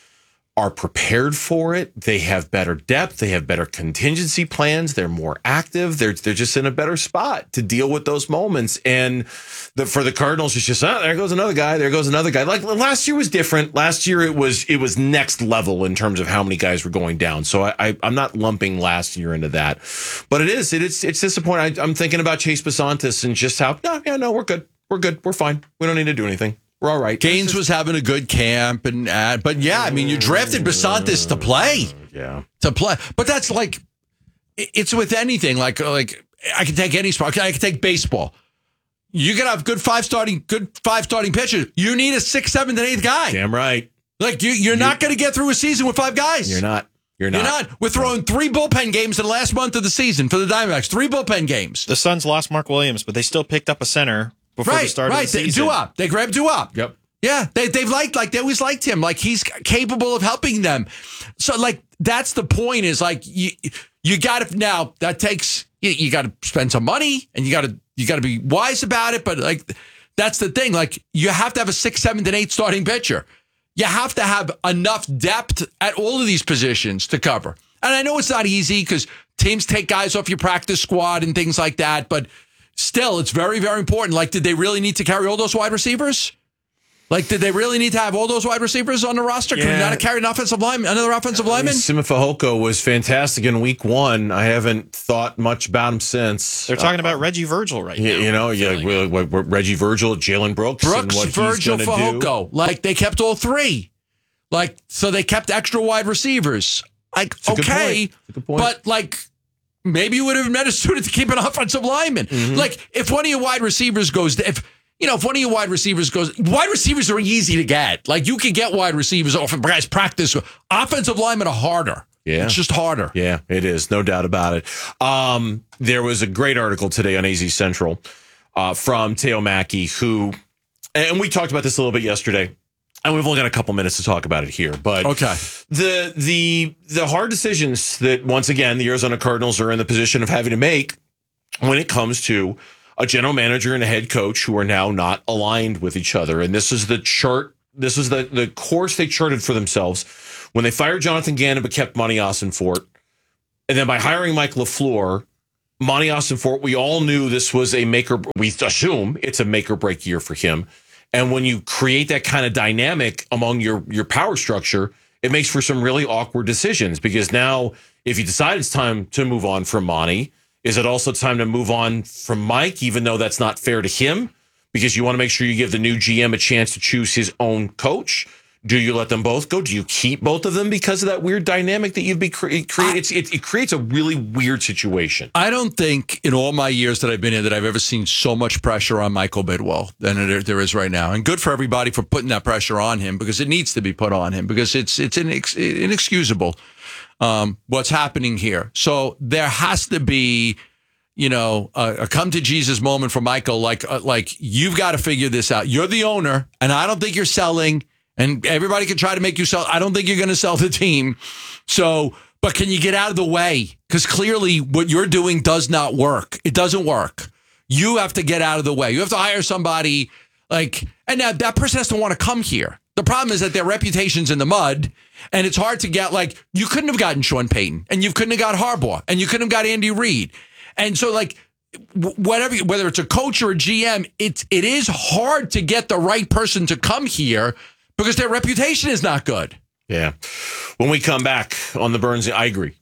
are prepared for it. They have better depth. They have better contingency plans. They're more active. They're they're just in a better spot to deal with those moments. And the, for the Cardinals, it's just, oh, there goes another guy. There goes another guy. Like last year was different. Last year it was it was next level in terms of how many guys were going down. So I, I I'm not lumping last year into that, but it is it, it's it's disappointing. I, I'm thinking about Chase Besantis and just how no yeah no we're good we're good we're fine. We don't need to do anything. We're all right. Gaines was having a good camp, and uh, but yeah, I mean, you drafted Besantis to play, yeah, to play. But that's like, it's with anything. Like, like I can take any sport. I can take baseball. You gotta have good five starting, good five starting pitchers. You need a sixth, seventh, and eighth guy. Damn right. Like you, you're, you're not going to get through a season with five guys. You're not. You're not. You're not. We're throwing three bullpen games in the last month of the season for the Diamondbacks. Three bullpen games. The Suns lost Mark Williams, but they still picked up a center before right, the start right. of the season. Duop. They grabbed Duop. Yep. Yeah, they, they've liked, like, they always liked him. Like, he's capable of helping them. So, like, that's the point is, like, you you got to, now, that takes, you, you got to spend some money, and you got to you got to be wise about it, but, like, that's the thing. Like, you have to have a sixth, seventh, and eighth starting pitcher. You have to have enough depth at all of these positions to cover. And I know it's not easy because teams take guys off your practice squad and things like that, but still, it's very, very important. Like, did they really need to carry all those wide receivers? Like, did they really need to have all those wide receivers on the roster? Can Yeah. we not carry an offensive lineman, another offensive lineman? Sima Fehoko was fantastic in week one. I haven't thought much about him since. They're talking about Reggie Virgil right You, now. you know, yeah, like, like, like Reggie Virgil, Jalen Brooks, and Brooks, what Virgil, he's going to do. Fehoko. Like, they kept all three. Like, so they kept extra wide receivers. Like, It's a good okay, point. It's a good point. but like, maybe you would have met a student to keep an offensive lineman. Mm-hmm. Like, if one of your wide receivers goes, if you know, if one of your wide receivers goes, wide receivers are easy to get. Like, you can get wide receivers off of guys practice. Offensive linemen are harder. Yeah. It's just harder. Yeah, it is. No doubt about it. Um, there was a great article today on A Z Central uh, from Teo Mackey, who, and we talked about this a little bit yesterday, and we've only got a couple minutes to talk about it here. But okay, the the the hard decisions that, once again, the Arizona Cardinals are in the position of having to make when it comes to a general manager and a head coach who are now not aligned with each other. And this is the chart. This is the, the course they charted for themselves when they fired Jonathan Gannon but kept Monty Ossenfort. And then by hiring Mike LaFleur, Monty Ossenfort, we all knew this was a make or, we assume it's a make or break year for him. And when you create that kind of dynamic among your, your power structure, it makes for some really awkward decisions, because now if you decide it's time to move on from Monty, is it also time to move on from Mike, even though that's not fair to him, because you want to make sure you give the new G M a chance to choose his own coach? Do you let them both go? Do you keep both of them because of that weird dynamic that you've been created? It, it, it creates a really weird situation. I don't think in all my years that I've been here that I've ever seen so much pressure on Michael Bidwell than there, there is right now. And good for everybody for putting that pressure on him, because it needs to be put on him, because it's it's inex- inexcusable um, what's happening here. So there has to be, you know, a, a come to Jesus moment for Michael. Like, uh, like you've got to figure this out. You're the owner, and I don't think you're selling. And everybody can try to make you sell. I don't think you're going to sell the team. So, but can you get out of the way? Because clearly what you're doing does not work. It doesn't work. You have to get out of the way. You have to hire somebody like, and that, that person has to want to come here. The problem is that their reputation's in the mud, and it's hard to get, like, you couldn't have gotten Sean Payton, and you couldn't have got Harbaugh, and you couldn't have got Andy Reid. And so, like, whatever, whether it's a coach or a G M, it's, it is hard to get the right person to come here, because their reputation is not good. Yeah. When we come back on the Burns, I agree.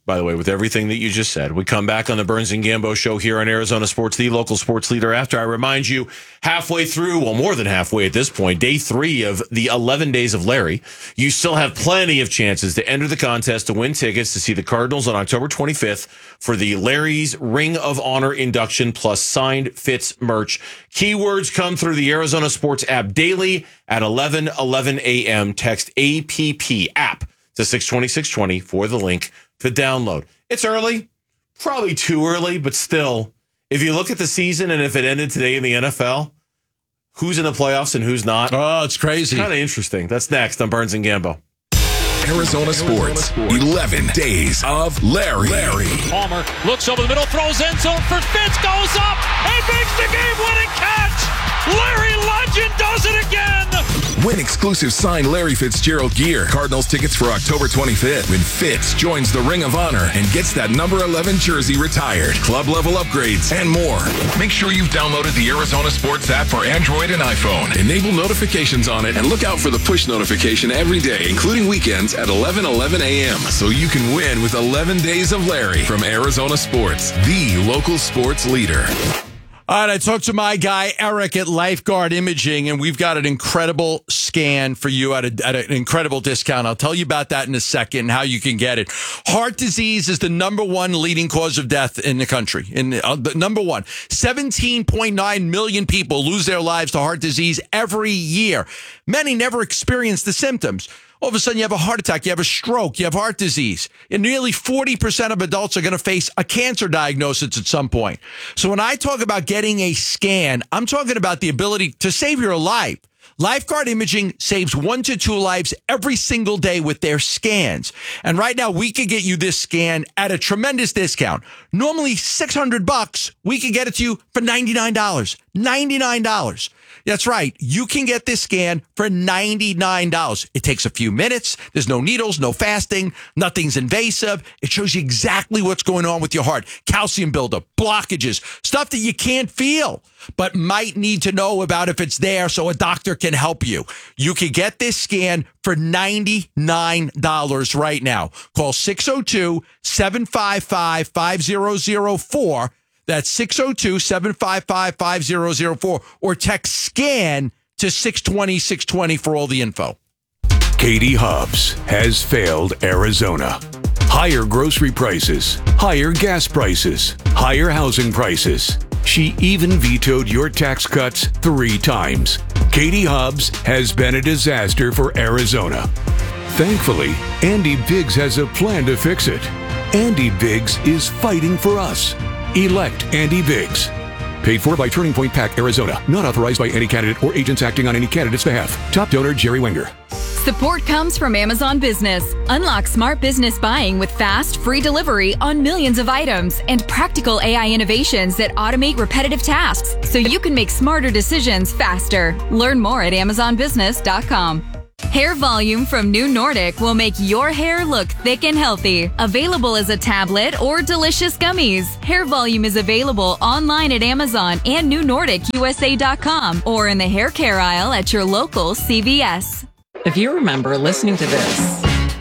by the way, with everything that you just said. We come back on the Burns and Gambo show here on Arizona Sports, the local sports leader. After I remind you, halfway through, well, more than halfway at this point, day three of the eleven days of Larry, you still have plenty of chances to enter the contest to win tickets to see the Cardinals on October twenty-fifth for the Larry's Ring of Honor induction plus signed Fitz merch. Keywords come through the Arizona Sports app daily at eleven eleven a.m. Text A P P app to six twenty, six twenty for the link to download. It's early, probably too early, but still, if you look at the season and if it ended today in the N F L, who's in the playoffs and who's not? Oh, it's crazy. Kind of interesting. That's next on Burns and Gambo. Arizona Sports, eleven days of Larry. Larry. Palmer looks over the middle, throws end zone for Fitz, goes up, and makes the game-winning catch. Larry Legend does it again. Win exclusive signed Larry Fitzgerald gear. Cardinals tickets for October twenty-fifth when Fitz joins the Ring of Honor and gets that number eleven jersey retired. Club level upgrades and more. Make sure you've downloaded the Arizona Sports app for Android and iPhone. Enable notifications on it and look out for the push notification every day, including weekends at eleven eleven a.m. so you can win with eleven days of Larry from Arizona Sports, the local sports leader. All right, I talked to my guy, Eric, at Lifeguard Imaging, and we've got an incredible scan for you at, a, at an incredible discount. I'll tell you about that in a second and how you can get it. Heart disease is the number one leading cause of death in the country. In uh, the number one, seventeen point nine million people lose their lives to heart disease every year. Many never experience the symptoms. All of a sudden, you have a heart attack, you have a stroke, you have heart disease. And nearly forty percent of adults are going to face a cancer diagnosis at some point. So when I talk about getting a scan, I'm talking about the ability to save your life. Lifeguard Imaging saves one to two lives every single day with their scans. And right now, we could get you this scan at a tremendous discount. Normally six hundred bucks, we could get it to you for ninety-nine dollars. ninety-nine dollars. That's right. You can get this scan for ninety-nine dollars. It takes a few minutes. There's no needles, no fasting. Nothing's invasive. It shows you exactly what's going on with your heart. Calcium buildup, blockages, stuff that you can't feel, but might need to know about if it's there so a doctor can help you. You can get this scan for ninety-nine dollars right now. Call six oh two, seven five five, five zero zero four. That's six oh two, seven five five, five zero zero four or text SCAN to six twenty, six twenty for all the info. Katie Hobbs has failed Arizona. Higher grocery prices, higher gas prices, higher housing prices. She even vetoed your tax cuts three times. Katie Hobbs has been a disaster for Arizona. Thankfully, Andy Biggs has a plan to fix it. Andy Biggs is fighting for us. Elect Andy Biggs. Paid for by Turning Point PAC, Arizona. Not authorized by any candidate or agents acting on any candidate's behalf. Top donor, Jerry Wenger. Support comes from Amazon Business. Unlock smart business buying with fast, free delivery on millions of items and practical A I innovations that automate repetitive tasks so you can make smarter decisions faster. Learn more at amazon business dot com. Hair Volume from New Nordic will make your hair look thick and healthy. Available as a tablet or delicious gummies. Hair Volume is available online at Amazon and new nordic u s a dot com or in the hair care aisle at your local C V S. If you remember listening to this,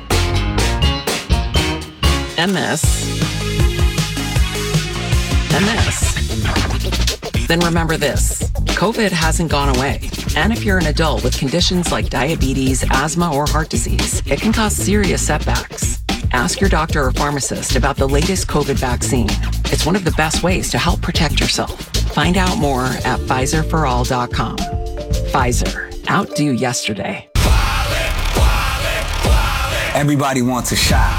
and this, and this, then remember this. COVID hasn't gone away. And if you're an adult with conditions like diabetes, asthma, or heart disease, it can cause serious setbacks. Ask your doctor or pharmacist about the latest COVID vaccine. It's one of the best ways to help protect yourself. Find out more at Pfizer for all dot com. Pfizer. Outdo yesterday. Everybody wants a shot.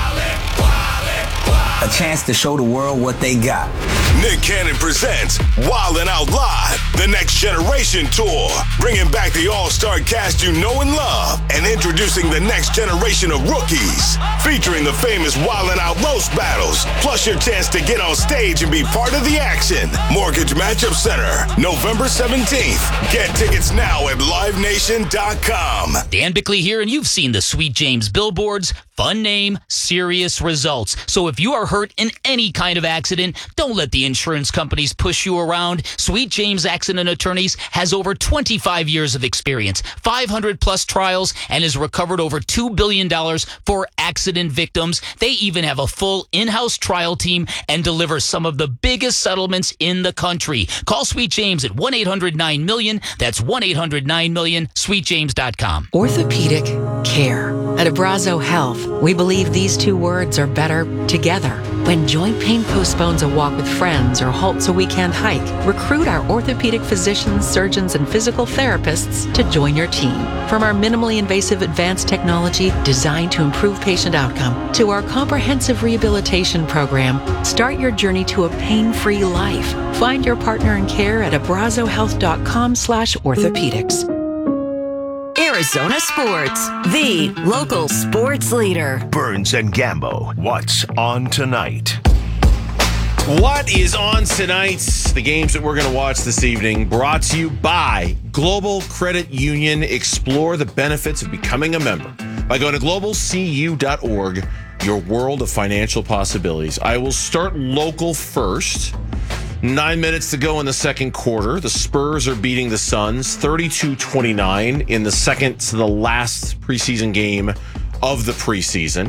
A chance to show the world what they got. Nick Cannon presents Wildin' Out Live, the Next Generation Tour, bringing back the all-star cast you know and love, and introducing the next generation of rookies, featuring the famous Wildin' Out Roast Battles, plus your chance to get on stage and be part of the action. Mortgage Matchup Center, November seventeenth. Get tickets now at live nation dot com. Dan Bickley here, and you've seen the Sweet James billboards. Fun name, serious results. So if you are hurt in any kind of accident, don't let the insurance companies push you around. Sweet James Accident Attorneys has over twenty-five years of experience, five hundred plus trials, and has recovered over two billion dollars for accident victims. They even have a full in-house trial team and deliver some of the biggest settlements in the country. Call Sweet James at one eight hundred nine million. That's one eight hundred nine million, sweet james dot com. Orthopedic care. At Abrazo Health, we believe these two words are better together. When joint pain postpones a walk with friends or halts a weekend hike, recruit our orthopedic physicians, surgeons, and physical therapists to join your team. From our minimally invasive advanced technology designed to improve patient outcome to our comprehensive rehabilitation program, start your journey to a pain-free life. Find your partner in care at abrazo health dot com slash orthopedics. Arizona Sports, the local sports leader. Burns and Gambo, what's on tonight? What is on tonight? The games that we're going to watch this evening, brought to you by Global Credit Union. Explore the benefits of becoming a member by going to global c u dot org, your world of financial possibilities. I will start local first. Nine minutes to go in the second quarter. The Spurs are beating the Suns thirty-two twenty-nine in the second to the last preseason game of the preseason.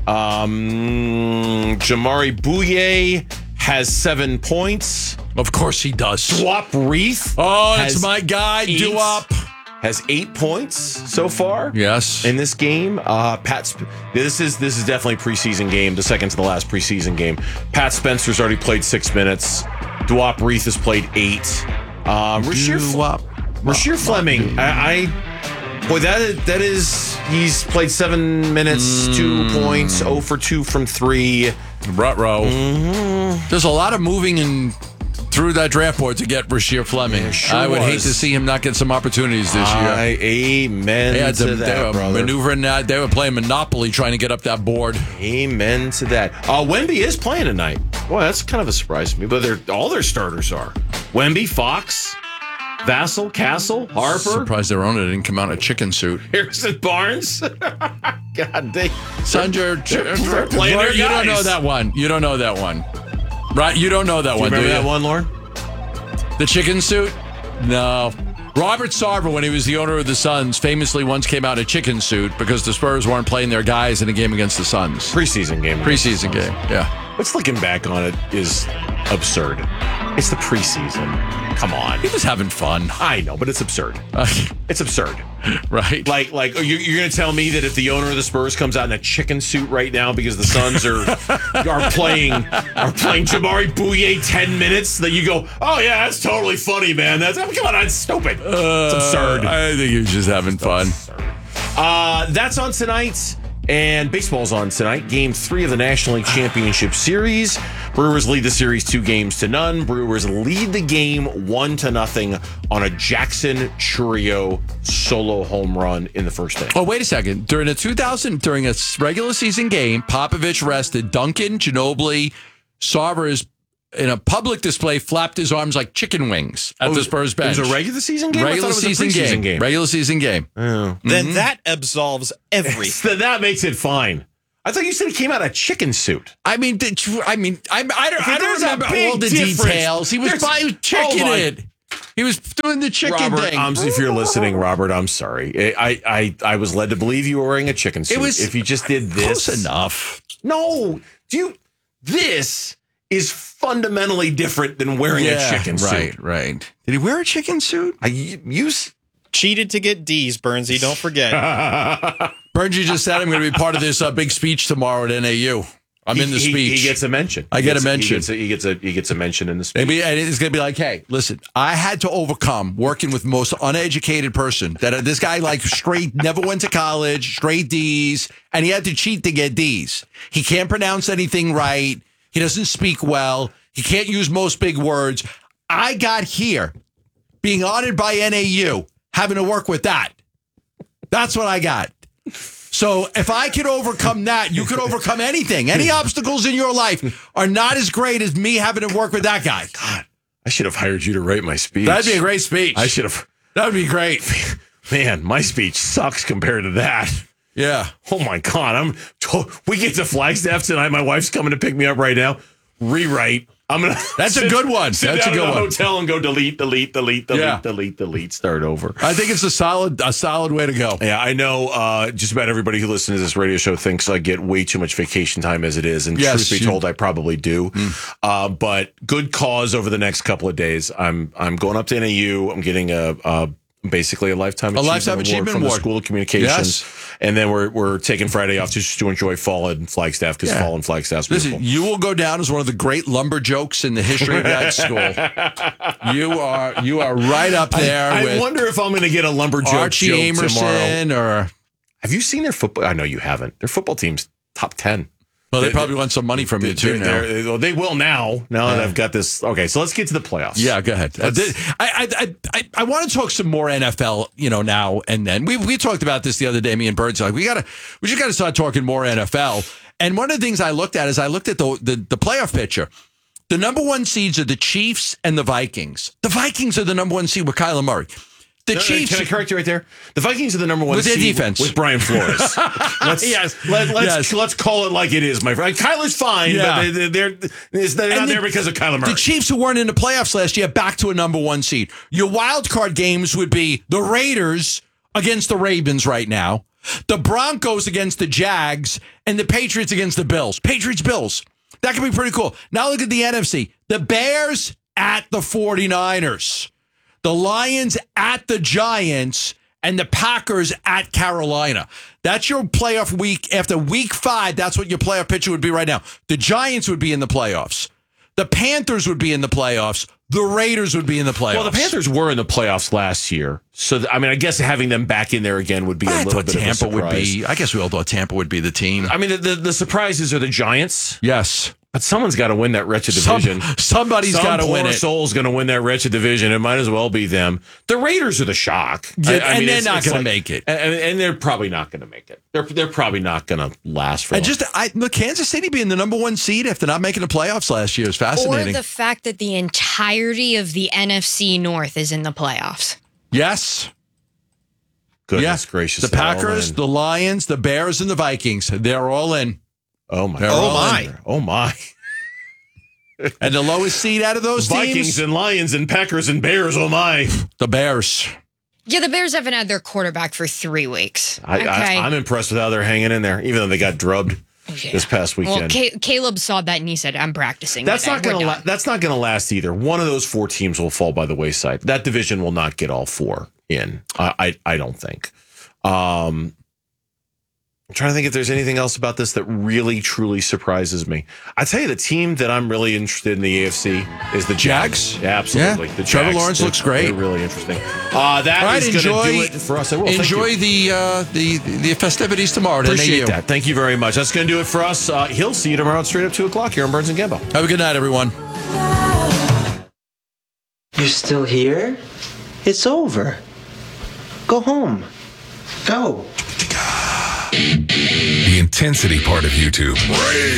Um, Jamari Bouye has seven points. Of course he does. Duop Reith. Oh, that's my guy, Duop. Has eight points so far. Yes. In this game. Uh, Pat, Sp- this is this is definitely a preseason game, the second to the last preseason game. Pat Spencer's already played six minutes. Duop Reith has played eight. Um, Rasheer, Rasheer Fleming. I, I boy, that is, that is he's played seven minutes, mm. two points, zero for two from three. Ruh-roh. Mm-hmm. There's a lot of moving in through that draft board to get Rasheer Fleming. Yeah, sure I would was. hate to see him not get some opportunities this year. I, amen they had to to, that, they were brother. maneuvering that. They were playing Monopoly trying to get up that board. Amen to that. Uh, Wemby is playing tonight. Boy, that's kind of a surprise to me. But they're, all their starters are Wemby, Fox, Vassell, Castle, Harper. Surprised their owner didn't come out in a chicken suit. Harrison Barnes. God dang. Sandra, they're, they're playing their you don't guys. know that one. You don't know that one. Right? You don't know that do one, you remember do you? that one, Lauren? The chicken suit? No. Robert Sarver, when he was the owner of the Suns, famously once came out in a chicken suit because the Spurs weren't playing their guys in a game against the Suns. Preseason game. Preseason game, yeah. What's looking back on it is absurd. It's the preseason. Come on. He was having fun. I know, but it's absurd. Uh, it's absurd. Right. Like, like you're, you're going to tell me that if the owner of the Spurs comes out in a chicken suit right now because the Suns are are playing are playing Jamari Bouye ten minutes, that you go, oh yeah, that's totally funny, man. That's come on, that's stupid. Uh, it's absurd. I think he was just having fun. Uh, that's on tonight. And baseball's on tonight. Game three of the National League Championship Series. Brewers lead the series two games to none. Brewers lead the game one to nothing on a Jackson Chourio solo home run in the first inning. Oh, wait a second. During a two thousand, during a regular season game, Popovich rested Duncan, Ginobili, Sarver in a public display flapped his arms like chicken wings at oh, the Spurs bench. It was a regular season game? Regular I thought it was season a preseason game. game. Regular season game. Oh. Then Mhm. that absolves everything. That makes it fine. I thought you said he came out of a chicken suit. I mean, did you, I mean, I, I don't, I don't There's a remember big all the difference. details. He was There's- by checking oh my- it. He was doing the chicken Robert, thing. um, if you're listening, Robert, I'm sorry. I, I I was led to believe you were wearing a chicken suit. It was if you just did this, close enough. No, do you? This is fundamentally different than wearing Yeah, a chicken suit. right, right. Did he wear a chicken suit? I use cheated to get D's, Burnsy. Don't forget. Burnsy just said I'm going to be part of this uh, big speech tomorrow at N A U. I'm he, in the he- speech. He, gets a mention. I He get gets- a mention. He gets a, he gets a he gets a mention in the speech. Maybe and it's going to be like, hey, listen, I had to overcome working with the most uneducated person. That uh, this guy like straight never went to college, straight D's, and he had to cheat to get D's. He can't pronounce anything right. He doesn't speak well. He can't use most big words. I got here being honored by N A U, having to work with that. That's what I got. So if I could overcome that, you could overcome anything. Any obstacles in your life are not as great as me having to work with that guy. God, I should have hired you to write my speech. That'd be a great speech. I should have. That would be great. Man, my speech sucks compared to that. Yeah. Oh my God. I'm. We get to Flagstaff tonight. My wife's coming to pick me up right now. Rewrite. I'm gonna. That's sit, a good one. Sit That's down a good in the one. hotel and go delete, delete, delete, delete, Yeah. delete, delete. Start over. I think it's a solid, a solid way to go. Yeah, I know. Uh, just about everybody who listens to this radio show thinks I get way too much vacation time as it is, and Yes, truth be you- told, I probably do. Uh, but good cause over the next couple of days. I'm I'm going up to N A U. I'm getting a. a basically a lifetime A achievement lifetime award achievement from award. the School of Communications, Yes. and then we're we're taking Friday off just to enjoy fall in Flagstaff because Yeah. fall in Flagstaff's Listen, beautiful. you will go down as one of the great lumber jokes in the history of that school. You are you are right up there. I, I with wonder if I'm going to get a lumber joke Archie joke Amerson tomorrow. or Have you seen their football? I know you haven't. Their football team's top ten. well, they probably want some money from you too now. They're- they're- They will now. Now that I've got this. Okay, so let's get to the playoffs. Yeah, go ahead. Uh, Let's- th- I, I, I, I want to talk some more N F L, you know, now and then. We we talked about this the other day. Me and Birds like we gotta we just gotta start talking more N F L. And one of the things I looked at is I looked at the the, the playoff picture. The number one seeds are the Chiefs and the Vikings. The Vikings are the number one seed with Kyler Murray. The No, no, Chiefs. Can I correct you right there? The Vikings are the number one With their seed defense. with Brian Flores. let's, Yes. Let, let's Yes. let's call it like it is, my friend. Kyler's fine, Yeah. but they, they're they're, they're not And there the- because of Kyler Murray. The Chiefs, who weren't in the playoffs last year, back to a number one seed. Your wild card games would be the Raiders against the Ravens right now, the Broncos against the Jags, and the Patriots against the Bills. Patriots, Bills. That could be pretty cool. Now look at the N F C. The Bears at the 49ers. The Lions at the Giants, and the Packers at Carolina. That's your playoff week. After week five, that's what your playoff picture would be right now. The Giants would be in the playoffs. The Panthers would be in the playoffs. The Raiders would be in the playoffs. Well, the Panthers were in the playoffs last year, so th- I mean, I guess having them back in there again would be a I little thought bit Tampa of a would surprise. be. I guess we all thought Tampa would be the team. I mean, the, the the surprises are the Giants. Yes. But someone's got to win that wretched Some- division. somebody's Some gotta poor win it. soul's going to win that wretched division. It might as well be them. The Raiders are the shock. Yeah, and they're it's- not it's gonna like- make it. and, and they're probably not going to make it. They're they're probably not going to last for. And long. just I, look, Kansas City being the number one seed after not making the playoffs last year is Or fascinating. the fact that the entirety of the N F C North is in the playoffs. Yes. Goodness Yeah. gracious, The they're all Packers, in. the Lions, the Bears, and the Vikings. They're all in. Oh my! They're Oh all my! in. Oh my! And the lowest seed out of those Vikings teams, and Lions and Packers and Bears. Oh my! the Bears. Yeah, the Bears haven't had their quarterback for three weeks. I, okay. I, I'm impressed with how they're hanging in there, even though they got drubbed this past well, weekend. Ca- Caleb saw that and he said, "I'm practicing." That's today. not going We're to. done." La- that's not going to last either. One of those four teams will fall by the wayside. That division will not get all four in. I. I, I don't think. Um, I'm trying to think if there's anything else about this that really truly surprises me. I tell you, the team that I'm really interested in the A F C is the Jags. Jags? Yeah, absolutely. Yeah. The Trevor Jags, Lawrence they're- looks great. They're really interesting. Uh, that All right, is going to enjoy, do it for us. I will. Thank enjoy you. the, uh, the the festivities tomorrow. at N A U. Appreciate that. Thank you very much. That's going to do it for us. Uh, he'll see you tomorrow at straight up two o'clock here on Burns and Gambo. Have a good night, everyone. You're still here? It's over. Go home. Go. The intensity part of YouTube.